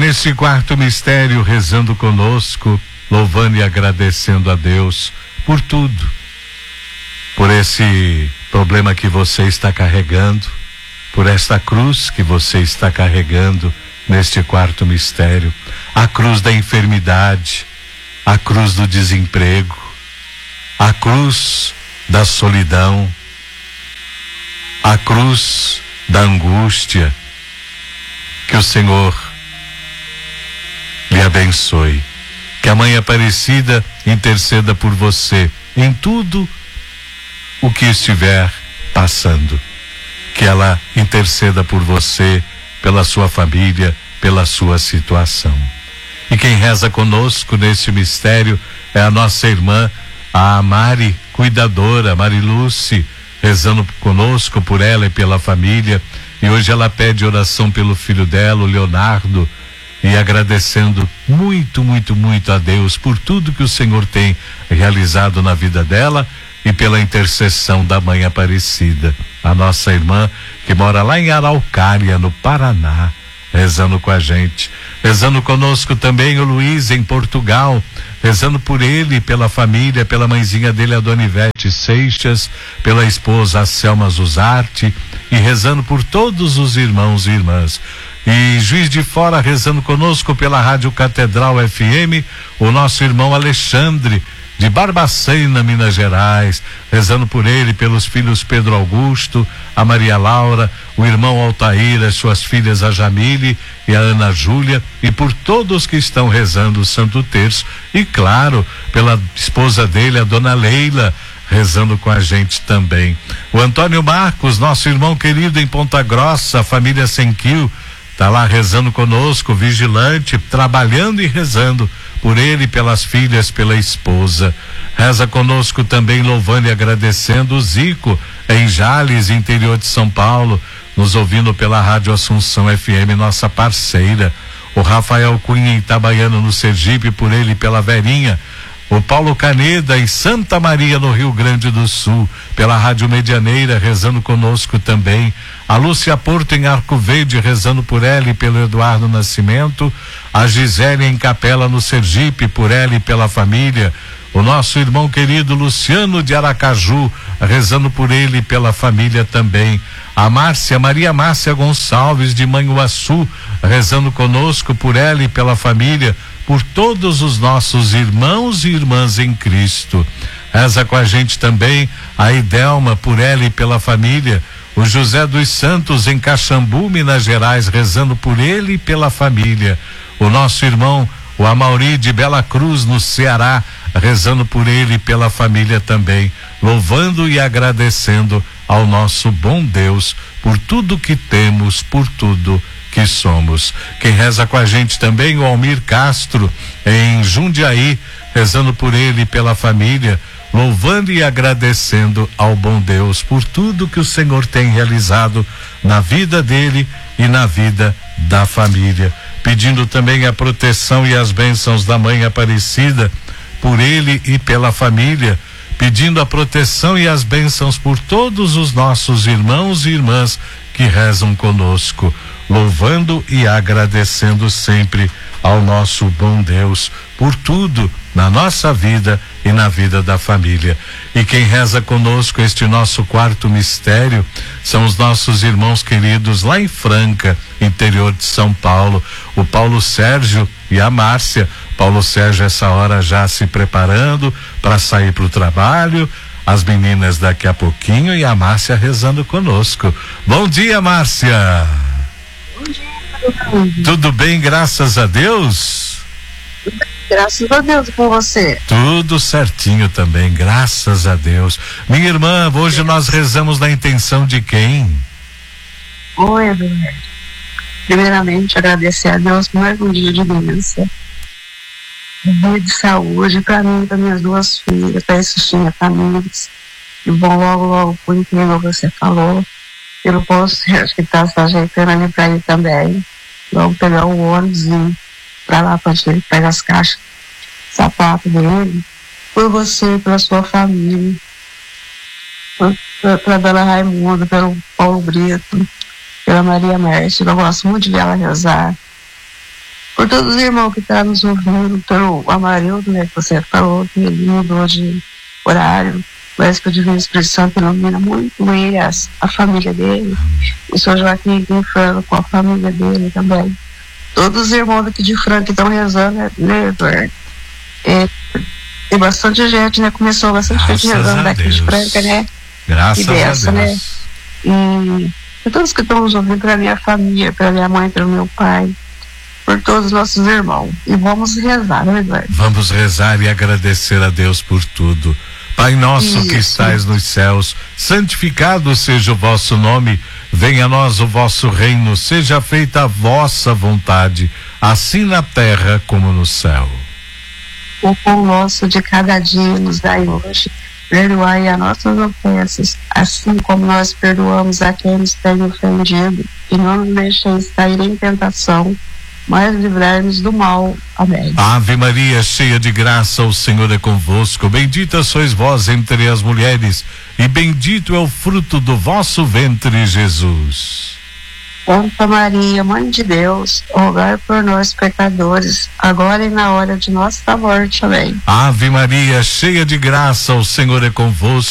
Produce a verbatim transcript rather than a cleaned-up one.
nesse quarto mistério, rezando conosco, louvando e agradecendo a Deus por tudo, por esse problema que você está carregando, por esta cruz que você está carregando neste quarto mistério, a cruz da enfermidade, a cruz do desemprego, a cruz da solidão, a cruz da angústia. Que o Senhor lhe abençoe, que a Mãe Aparecida interceda por você em tudo o que estiver passando, que ela interceda por você, pela sua família, pela sua situação. E quem reza conosco neste mistério é a nossa irmã, a Mari, cuidadora, Mariluce, rezando conosco por ela e pela família. E hoje ela pede oração pelo filho dela, o Leonardo, e agradecendo muito, muito, muito a Deus por tudo que o Senhor tem realizado na vida dela e pela intercessão da Mãe Aparecida, a nossa irmã que mora lá em Araucária, no Paraná, rezando com a gente. Rezando conosco também o Luiz, em Portugal, rezando por ele, pela família, pela mãezinha dele, a Dona Ivete Seixas, pela esposa, a Selma Zuzarte, e rezando por todos os irmãos e irmãs. E Juiz de Fora, rezando conosco pela Rádio Catedral F M, o nosso irmão Alexandre, de Barbacena, Minas Gerais, rezando por ele, pelos filhos Pedro Augusto, a Maria Laura, o irmão Altair, as suas filhas, a Jamile e a Ana Júlia, e por todos que estão rezando o Santo Terço, e claro, pela esposa dele, a Dona Leila, rezando com a gente também. O Antônio Marcos, nosso irmão querido em Ponta Grossa, família Senquil, tá lá rezando conosco, vigilante, trabalhando e rezando por ele, pelas filhas, pela esposa. Reza conosco também, louvando e agradecendo o Zico, em Jales, interior de São Paulo, nos ouvindo pela Rádio Assunção F M, nossa parceira. O Rafael Cunha, em Itabaiana, no Sergipe, por ele e pela Verinha. O Paulo Caneda, em Santa Maria, no Rio Grande do Sul, pela Rádio Medianeira, rezando conosco também. A Lúcia Porto, em Arco Verde, rezando por ela e pelo Eduardo Nascimento. A Gisele, em Capela, no Sergipe, por ela e pela família. O nosso irmão querido Luciano de Aracaju, rezando por ele e pela família também. A Márcia, Maria Márcia Gonçalves, de Manhuaçu, rezando conosco por ela e pela família, por todos os nossos irmãos e irmãs em Cristo. Reza com a gente também a Idelma, por ela e pela família. O José dos Santos, em Caxambu, Minas Gerais, rezando por ele e pela família. O nosso irmão, o Amauri, de Bela Cruz, no Ceará, rezando por ele e pela família também, louvando e agradecendo ao nosso bom Deus por tudo que temos, por tudo que somos. Quem reza com a gente também, o Almir Castro, em Jundiaí, rezando por ele e pela família, louvando e agradecendo ao bom Deus por tudo que o Senhor tem realizado na vida dele e na vida da família, pedindo também a proteção e as bênçãos da Mãe Aparecida por ele e pela família, pedindo a proteção e as bênçãos por todos os nossos irmãos e irmãs que rezam conosco, louvando e agradecendo sempre ao nosso bom Deus por tudo na nossa vida e na vida da família. E quem reza conosco este nosso quarto mistério são os nossos irmãos queridos lá em Franca, interior de São Paulo, o Paulo Sérgio e a Márcia. Paulo Sérgio essa hora já se preparando para sair para o trabalho, as meninas daqui a pouquinho e a Márcia rezando conosco. Bom dia, Márcia. Bom dia. Tudo bem, graças a Deus? Graças a Deus, com você. Tudo certinho também, graças a Deus. Minha irmã, hoje nós rezamos na intenção de quem? Oi, Eduardo. Primeiramente, agradecer a Deus por mais um dia de bênção, um dia de saúde para mim e para minhas duas filhas, para assistir minha família. E bom, logo, logo, por incrível você falou, pelo posto que está se ajeitando ali para ir também. Logo pegar o ônibus e para lá para ele pegar as caixas, sapato dele, por você, pela sua família, pela Dona Raimunda, pelo Paulo Brito, pela Maria Mércia. Eu gosto muito de ver ela rezar. Por todos os irmãos que estão nos ouvindo, pelo Amarildo, né, que você falou, que ele mudou de horário, parece que o Divino Espírito Santo ilumina muito ele, a, a família dele, o senhor Joaquim aqui em Franca com a família dele também. Todos os irmãos aqui de Franca que estão rezando, né, Eduardo? É, tem bastante gente, né? Começou bastante Graças gente rezando daqui Deus. de Franca, né? Graças e dessa, a Deus. Né? E por todos que estão nos ouvindo, pela minha família, pela minha mãe, pelo meu pai, por todos os nossos irmãos. E vamos rezar, né, Eduardo? Vamos rezar e agradecer a Deus por tudo. Pai nosso Isso. que estais nos céus, santificado seja o vosso nome, venha a nós o vosso reino, seja feita a vossa vontade, assim na terra como no céu. O pão nosso de cada dia nos dai hoje, perdoai as nossas ofensas, assim como nós perdoamos a quem nos tem ofendido, e não nos deixeis cair em tentação, mas livrai-nos do mal. Amém. Ave Maria, cheia de graça, o Senhor é convosco, bendita sois vós entre as mulheres, e bendito é o fruto do vosso ventre, Jesus. Santa Maria, Mãe de Deus, rogai por nós pecadores, agora e na hora de nossa morte. Amém. Ave Maria, cheia de graça, o Senhor é convosco.